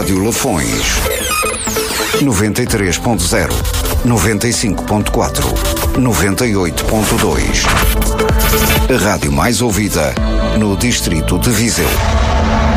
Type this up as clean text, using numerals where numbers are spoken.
Rádio Lafões. 93.0, 95.4, 98.2. A rádio mais ouvida no distrito de Viseu.